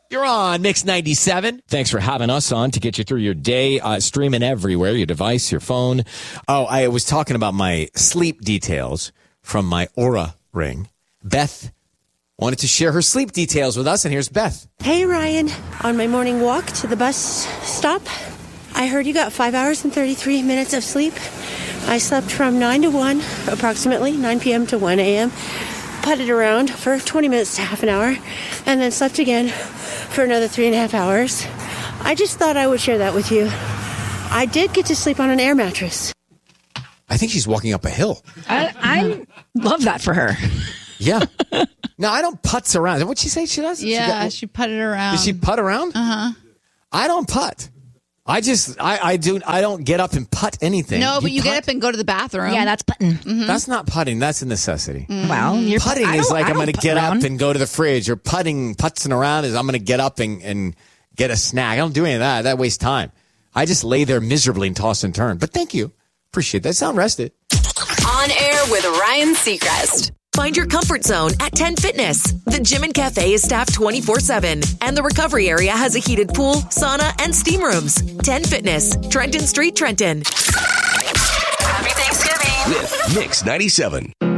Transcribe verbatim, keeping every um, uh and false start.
You're on Mix ninety-seven. Thanks for having us on to get you through your day, uh, streaming everywhere, your device, your phone. Oh, I was talking about my sleep details from my Oura ring. Beth wanted to share her sleep details with us, and here's Beth. Hey, Ryan. On my morning walk to the bus stop, I heard you got five hours and thirty-three minutes of sleep. I slept from nine to one, approximately, nine p.m. to one a.m., putted around for twenty minutes to half an hour, and then slept again for another three and a half hours. I just thought I would share that with you. I did get to sleep on an air mattress. I think she's walking up a hill. I, I love that for her. Yeah. No, I don't putz around. What'd she say she does? Yeah, she, got, she putted around. Does she putt around? Uh-huh. I don't putt. I just, I, I do, I don't get up and putt anything. No, but you, you putt? get up and go to the bathroom. Yeah, that's putting. Mm-hmm. That's not putting. That's a necessity. Mm-hmm. Well, you're putting I is like I I'm going to get around. up and go to the fridge. Or putting, putzing around is I'm going to get up and, and get a snack. I don't do any of that. That wastes time. I just lay there miserably and toss and turn. But thank you. Appreciate that. Sound rested. On air with Ryan Seacrest. Find your comfort zone at ten Fitness. The gym and cafe is staffed twenty-four seven. And the recovery area has a heated pool, sauna, and steam rooms. ten Fitness. Trenton Street, Trenton. Happy Thanksgiving. With Mix ninety-seven.